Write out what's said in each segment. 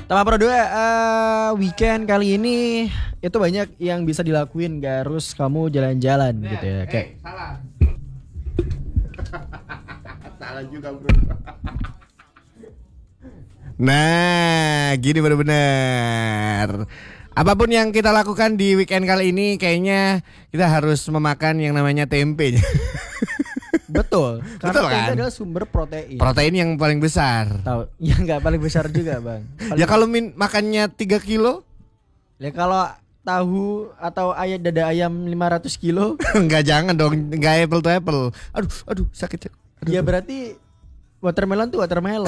Tambah Pro 2 weekend kali ini itu banyak yang bisa dilakuin, gak harus kamu jalan-jalan gitu ya. Kayak salah. Salah juga, Bro. Nah, gini benar-benar. Apapun yang kita lakukan di weekend kali ini, kayaknya kita harus memakan yang namanya tempe. betul, karena Betul tempe kan? adalah sumber protein. Protein yang paling besar. Tahu? Ya nggak paling besar juga, Bang. Ya kalau makannya 3 kilo, Ya kalau tahu atau dada ayam 500 kilo, enggak, jangan dong, enggak apple to apple. Aduh, sakit. Aduh. ya berarti watermelon tuh watermelon.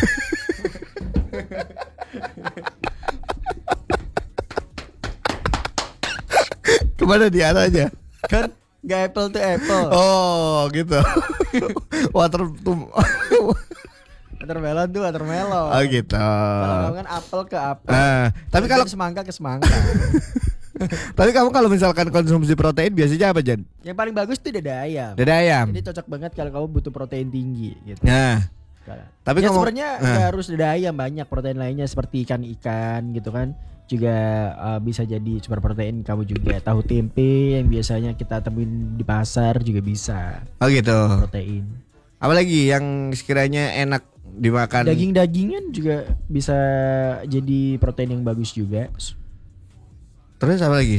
Kemana dia aja? Kan nggak apple to apple. Oh, gitu. Water to Watermelon tuh watermelon. Oh, gitu. Kalau kamu kan apel ke apel. Tapi kalau semangka ke semangka. tapi kamu kalau misalkan konsumsi protein biasanya apa, Jan? Yang paling bagus tuh dada ayam. Dada ayam. Jadi cocok banget kalau kamu butuh protein tinggi gitu. Nah, tapi ya kamu sebenarnya nggak harus dada ayam, banyak protein lainnya seperti ikan gitu kan. Juga bisa jadi sumber protein. Kamu juga tahu tempe yang biasanya kita temuin di pasar juga bisa Oh gitu. protein. Apalagi yang sekiranya enak dimakan? Daging-dagingan juga bisa jadi protein yang bagus juga. Terus apa lagi?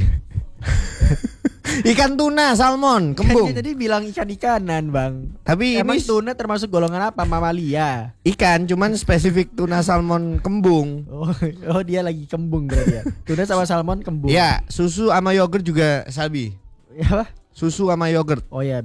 Ikan tuna, salmon, Kan kembung. dia tadi bilang ikan-ikanan, Bang. Tapi Emang ini tuna termasuk golongan apa? Mamalia. ikan, cuman spesifik tuna, salmon, kembung. Oh, dia lagi kembung berarti ya. Tuna sama salmon kembung. Ya, susu sama yogurt juga sabi. Ya apa? Susu sama yogurt. Oh ya,